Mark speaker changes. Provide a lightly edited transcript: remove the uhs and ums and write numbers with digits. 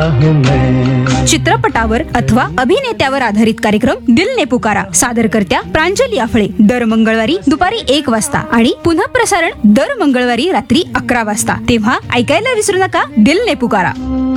Speaker 1: हूँ मैं।
Speaker 2: चित्रपटावर अथवा अभिनेत्यावर आधारित कार्यक्रम दिल ने पुकारा सादरकर्त्या प्रांजली आफळे दर मंगळवारी दुपारी 1 वाजता आणि पुन्हा प्रसारण दर मंगळवारी रात्री 11 वाजता. तेव्हा ऐकायला विसरू नका दिल ने पुकारा.